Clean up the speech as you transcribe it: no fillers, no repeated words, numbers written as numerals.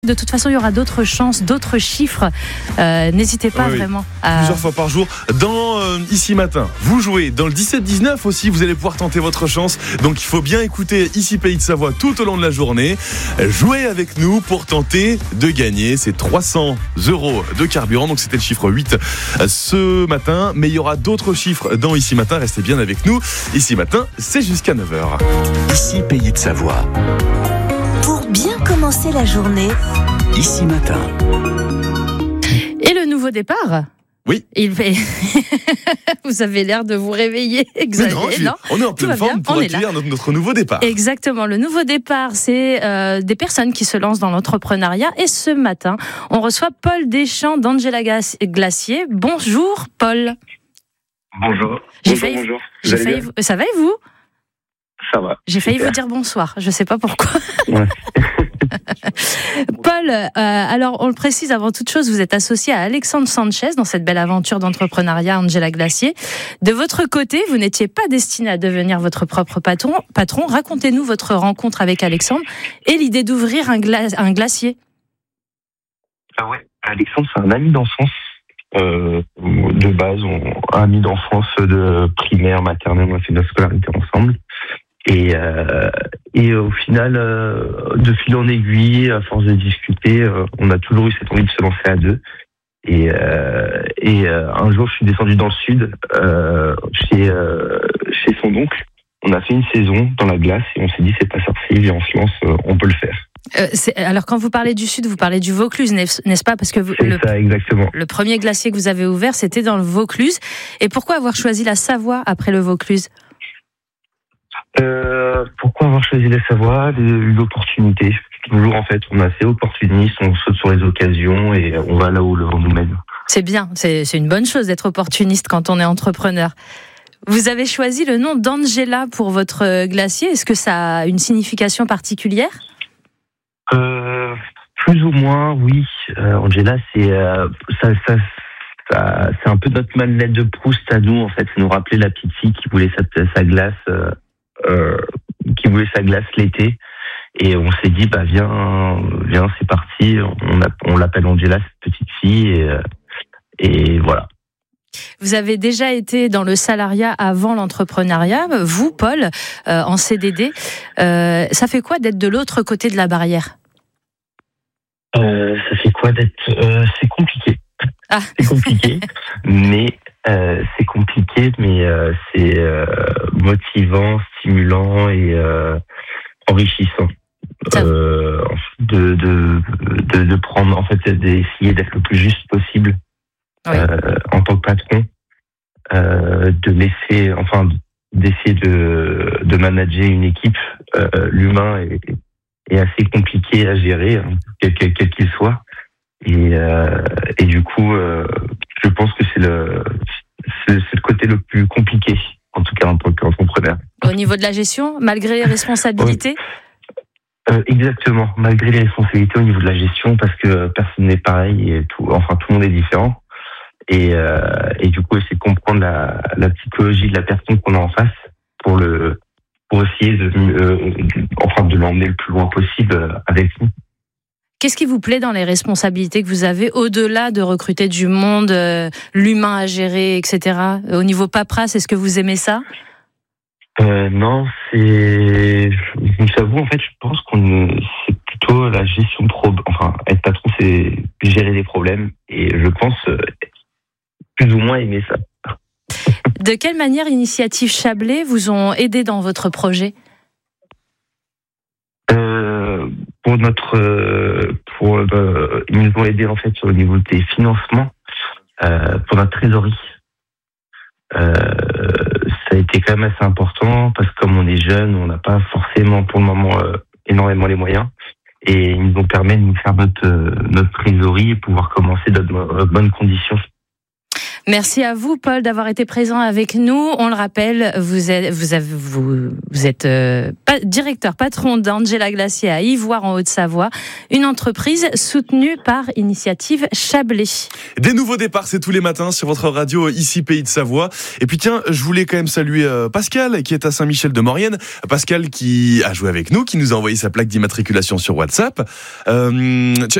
De toute façon, il y aura d'autres chances, d'autres chiffres. N'hésitez pas vraiment à... Plusieurs fois par jour. Dans Ici Matin, vous jouez. Dans le 17-19 aussi, vous allez pouvoir tenter votre chance. Donc il faut bien écouter Ici Pays de Savoie tout au long de la journée. Jouez avec nous pour tenter de gagner ces 300 € de carburant. Donc c'était le chiffre 8 ce matin. Mais il y aura d'autres chiffres dans Ici Matin. Restez bien avec nous. Ici Matin, c'est jusqu'à 9h. Ici Pays de Savoie. Pour bien commencer la journée. Ici Matin. Et le nouveau départ ? Oui. Vous avez l'air de vous réveiller, Xavier. Non, on est en pleine forme pour accueillir notre nouveau départ. Exactement. Le nouveau départ, c'est des personnes qui se lancent dans l'entrepreneuriat. Et ce matin, on reçoit Paul Deschamps d'Angela Glacier. Bonjour, Paul. Bonjour. Bonjour. Ça va et vous ? Ça va. J'ai failli vous dire bonsoir. Je ne sais pas pourquoi. Ouais. Paul, alors on le précise avant toute chose, vous êtes associé à Alexandre Sanchez dans cette belle aventure d'entrepreneuriat Angela Glacier. De votre côté, vous n'étiez pas destiné à devenir votre propre patron. Racontez-nous votre rencontre avec Alexandre et l'idée d'ouvrir un glacier. Ah ouais, Alexandre, c'est un ami d'enfance. De base, un ami d'enfance de primaire, maternelle, on a fait notre scolarité ensemble. Et au final, de fil en aiguille, à force de discuter, on a toujours eu cette envie de se lancer à deux. Et un jour, je suis descendu dans le sud, chez son oncle. On a fait une saison dans la glace et on s'est dit c'est pas sorcier, viens, on se lance, on peut le faire. Alors quand vous parlez du sud, vous parlez du Vaucluse, n'est-ce pas ? Parce que ça, exactement. Le premier glacier que vous avez ouvert, c'était dans le Vaucluse. Et pourquoi avoir choisi la Savoie après le Vaucluse ? Pourquoi avoir choisi la Savoie ? L'opportunité. Toujours, en fait, on est assez opportuniste, on saute sur les occasions et on va là où le vent nous mène. C'est bien, c'est une bonne chose d'être opportuniste quand on est entrepreneur. Vous avez choisi le nom d'Angela pour votre glacier. Est-ce que ça a une signification particulière ? Plus ou moins, oui. Angela, c'est un peu notre manette de Proust à nous, en fait. Ça nous rappelait la petite fille qui voulait sa glace, l'été. Et on s'est dit, viens, c'est parti. On l'appelle Angela, cette petite fille, et voilà. Vous avez déjà été dans le salariat avant l'entrepreneuriat, vous, Paul, en CDD. Ça fait quoi d'être de l'autre côté de la barrière ? Ça fait quoi d'être... c'est compliqué. Ah. C'est compliqué, mais c'est motivant, stimulant et enrichissant. De prendre, en fait, d'essayer d'être le plus juste possible. Oui. En tant que patron, d'essayer de manager une équipe. L'humain est assez compliqué à gérer, quel qu'il soit. Et du coup, je pense que c'est le côté le plus compliqué, en tout cas en tant qu'entrepreneur. Au niveau de la gestion, malgré les responsabilités ? Oui. Exactement, malgré les responsabilités au niveau de la gestion, parce que personne n'est pareil et tout le monde est différent. Et du coup, essayer de comprendre la psychologie de la personne qu'on a en face pour essayer de l'emmener le plus loin possible avec nous. Qu'est-ce qui vous plaît dans les responsabilités que vous avez, au-delà de recruter du monde, l'humain à gérer, etc. Au niveau paperasse, est-ce que vous aimez ça ? Non, j'avoue, en fait, je pense c'est plutôt la gestion être patron, c'est gérer des problèmes. Et je pense plus ou moins aimer ça. De quelle manière Initiative Chablais vous ont aidé dans votre projet ? Ils nous ont aidé en fait au niveau des financements pour notre trésorerie. Ça a été quand même assez important parce que comme on est jeune, on n'a pas forcément pour le moment énormément les moyens. Et ils nous ont permis de nous faire notre trésorerie et pouvoir commencer dans de bonnes conditions. Merci à vous, Paul, d'avoir été présent avec nous. On le rappelle, vous êtes directeur patron d'Angela Glacier à Ivoire en Haute-Savoie, une entreprise soutenue par Initiative Chablais. Des nouveaux départs, c'est tous les matins sur votre radio ici Pays de Savoie. Et puis tiens, je voulais quand même saluer Pascal qui est à Saint-Michel-de-Maurienne. Pascal qui a joué avec nous, qui nous a envoyé sa plaque d'immatriculation sur WhatsApp.